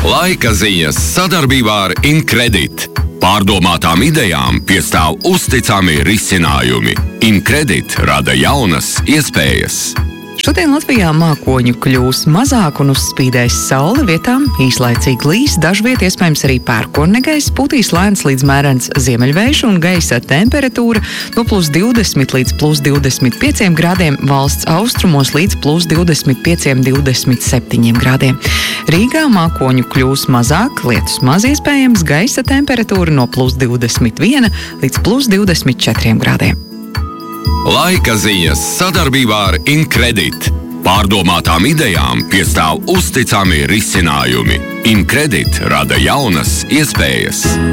Laika ziņas sadarbībā ar Incredit. Pārdomātām idejām piestāv uzticami risinājumi. Incredit rada jaunas iespējas. Šodien Latvijā mākoņu kļūs mazāk un uzspīdēs saule, vietām īslaicīgi līs, dažviet iespējams arī pērkonnegaiss, putīs lēns līdz mērens ziemeļvējš un gaisa temperatūra no +20 līdz +25 grādiem, valsts austrumos līdz +25–27 grādiem. Rīgā mākoņu kļūs mazāk, lietus maz iespējams, gaisa temperatūra no +21 līdz +24 grādiem. Laika ziņas sadarbībā ar Incredit. Pārdomātām idejām piestāv uzticami risinājumi. Incredit rada jaunas iespējas.